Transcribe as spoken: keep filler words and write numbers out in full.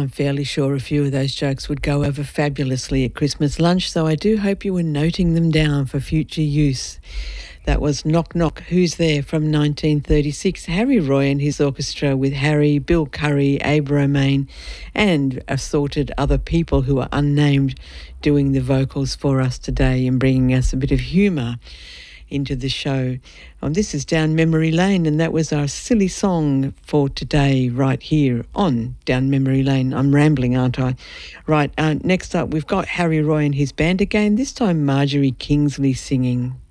I'm fairly sure a few of those jokes would go over fabulously at Christmas lunch, so I do hope you were noting them down for future use. That was Knock Knock, Who's There from nineteen thirty-six. Harry Roy and his orchestra with Harry, Bill Curry, Abe Romaine and assorted other people who are unnamed doing the vocals for us today and bringing us a bit of humour into the show. Um, this is Down Memory Lane, and that was our silly song for today right here on Down Memory Lane. I'm rambling, aren't I? Right, uh, next up we've got Harry Roy and his band again, this time Marjorie Kingsley singing.